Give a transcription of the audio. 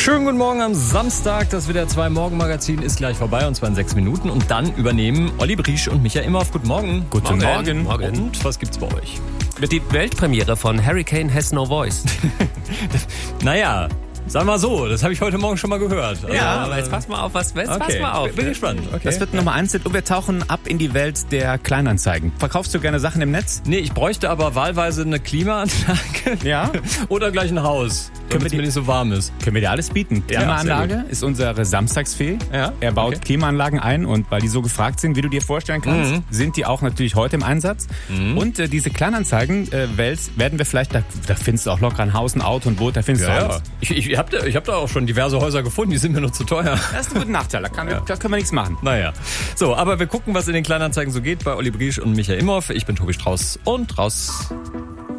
Schönen guten Morgen am Samstag. Das WDR 2 Morgenmagazin ist gleich vorbei, und zwar in 6 Minuten. Und dann übernehmen Olli Briesch und Micha Imhoff. Guten Morgen. Guten Morgen. Und was gibt's bei euch? Die Weltpremiere von Hurricane Has No Voice. Naja, sag mal so, das habe ich heute Morgen schon mal gehört. Ja, aber jetzt pass mal auf, pass mal auf. Bin gespannt. Okay. Das wird Nummer 1 und wir tauchen ab in die Welt der Kleinanzeigen. Verkaufst du gerne Sachen im Netz? Nee, ich bräuchte aber wahlweise eine Klimaanlage. Ja. Oder gleich ein Haus, damit es mir nicht so warm ist. Können wir dir alles bieten. Ja, Klimaanlage ist unsere Samstagsfee. Ja, Er baut okay. Klimaanlagen ein, und weil die so gefragt sind, wie du dir vorstellen kannst, sind die auch natürlich heute im Einsatz. Und diese Kleinanzeigen-Welt werden wir vielleicht, da findest du auch locker ein Haus, ein Auto, ein Boot, da findest du Ja, alles. ich hab da auch schon diverse Häuser gefunden, die sind mir nur zu teuer. Das ist ein guter Nachteil, da können wir nichts machen. Naja. So, aber wir gucken, was in den Kleinanzeigen so geht bei Olli Briesch und Micha Imhoff. Ich bin Tobi Strauß und raus.